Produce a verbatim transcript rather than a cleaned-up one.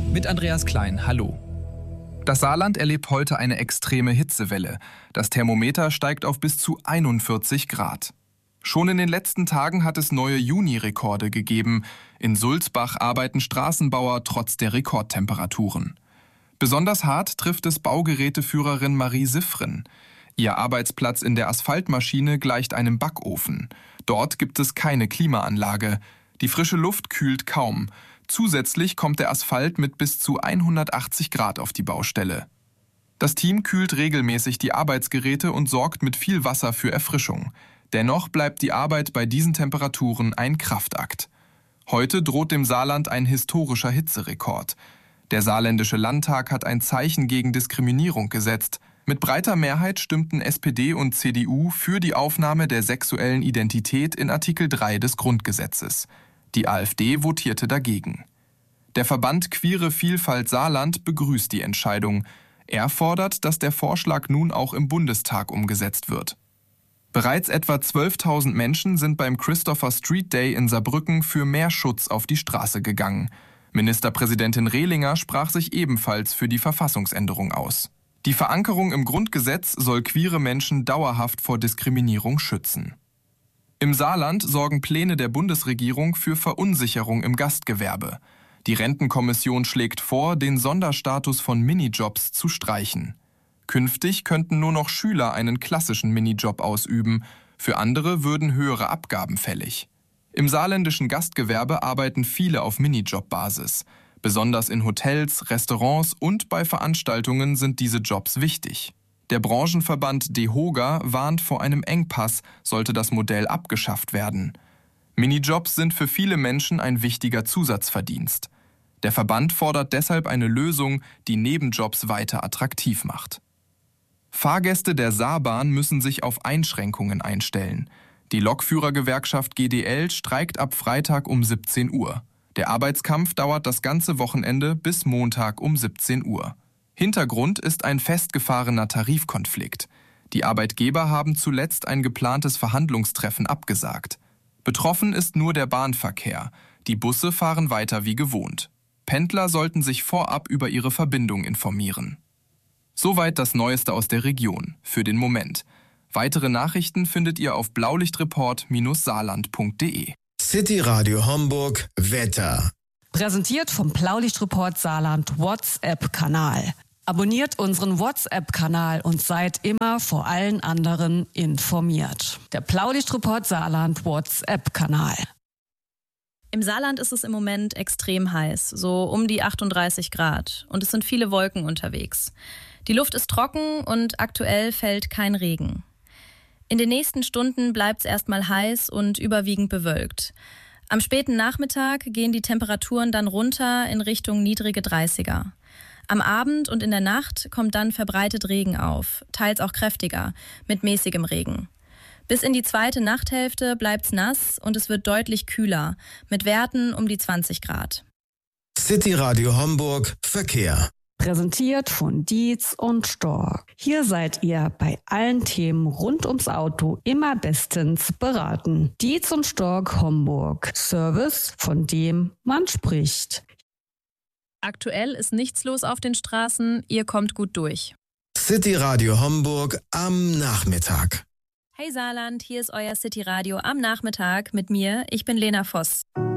Mit Andreas Klein, hallo. Das Saarland erlebt heute eine extreme Hitzewelle. Das Thermometer steigt auf bis zu einundvierzig Grad. Schon in den letzten Tagen hat es neue Juni-Rekorde gegeben. In Sulzbach arbeiten Straßenbauer trotz der Rekordtemperaturen. Besonders hart trifft es Baugeräteführerin Marie Siffren. Ihr Arbeitsplatz in der Asphaltmaschine gleicht einem Backofen. Dort gibt es keine Klimaanlage. Die frische Luft kühlt kaum. Zusätzlich kommt der Asphalt mit bis zu hundertachtzig Grad auf die Baustelle. Das Team kühlt regelmäßig die Arbeitsgeräte und sorgt mit viel Wasser für Erfrischung. Dennoch bleibt die Arbeit bei diesen Temperaturen ein Kraftakt. Heute droht dem Saarland ein historischer Hitzerekord. Der Saarländische Landtag hat ein Zeichen gegen Diskriminierung gesetzt. Mit breiter Mehrheit stimmten S P D und C D U für die Aufnahme der sexuellen Identität in Artikel drei des Grundgesetzes. Die AfD votierte dagegen. Der Verband Queere Vielfalt Saarland begrüßt die Entscheidung. Er fordert, dass der Vorschlag nun auch im Bundestag umgesetzt wird. Bereits etwa zwölftausend Menschen sind beim Christopher Street Day in Saarbrücken für mehr Schutz auf die Straße gegangen. Ministerpräsidentin Rehlinger sprach sich ebenfalls für die Verfassungsänderung aus. Die Verankerung im Grundgesetz soll queere Menschen dauerhaft vor Diskriminierung schützen. Im Saarland sorgen Pläne der Bundesregierung für Verunsicherung im Gastgewerbe. Die Rentenkommission schlägt vor, den Sonderstatus von Minijobs zu streichen. Künftig könnten nur noch Schüler einen klassischen Minijob ausüben. Für andere würden höhere Abgaben fällig. Im saarländischen Gastgewerbe arbeiten viele auf Minijob-Basis. Besonders in Hotels, Restaurants und bei Veranstaltungen sind diese Jobs wichtig. Der Branchenverband DEHOGA warnt vor einem Engpass, sollte das Modell abgeschafft werden. Minijobs sind für viele Menschen ein wichtiger Zusatzverdienst. Der Verband fordert deshalb eine Lösung, die Nebenjobs weiter attraktiv macht. Fahrgäste der Saarbahn müssen sich auf Einschränkungen einstellen. Die Lokführergewerkschaft G D L streikt ab Freitag um siebzehn Uhr. Der Arbeitskampf dauert das ganze Wochenende bis Montag um siebzehn Uhr. Hintergrund ist ein festgefahrener Tarifkonflikt. Die Arbeitgeber haben zuletzt ein geplantes Verhandlungstreffen abgesagt. Betroffen ist nur der Bahnverkehr. Die Busse fahren weiter wie gewohnt. Pendler sollten sich vorab über ihre Verbindung informieren. Soweit das Neueste aus der Region, für den Moment. Weitere Nachrichten findet ihr auf blaulichtreport Bindestrich saarland Punkt de. City Radio Homburg Wetter. Präsentiert vom Blaulichtreport Saarland WhatsApp-Kanal. Abonniert unseren WhatsApp-Kanal und seid immer vor allen anderen informiert. Der Blaulichtreport Saarland WhatsApp-Kanal. Im Saarland ist es im Moment extrem heiß, so um die achtunddreißig Grad. Und es sind viele Wolken unterwegs. Die Luft ist trocken und aktuell fällt kein Regen. In den nächsten Stunden bleibt es erstmal heiß und überwiegend bewölkt. Am späten Nachmittag gehen die Temperaturen dann runter in Richtung niedrige dreißiger. Am Abend und in der Nacht kommt dann verbreitet Regen auf, teils auch kräftiger, mit mäßigem Regen. Bis in die zweite Nachthälfte bleibt's nass und es wird deutlich kühler, mit Werten um die zwanzig Grad. City Radio Homburg Verkehr. Präsentiert von Dietz und Stork. Hier seid ihr bei allen Themen rund ums Auto immer bestens beraten. Dietz und Stork Homburg. Service, von dem man spricht. Aktuell ist nichts los auf den Straßen, ihr kommt gut durch. City Radio Homburg am Nachmittag. Hey Saarland, hier ist euer City Radio am Nachmittag mit mir, ich bin Lena Voss.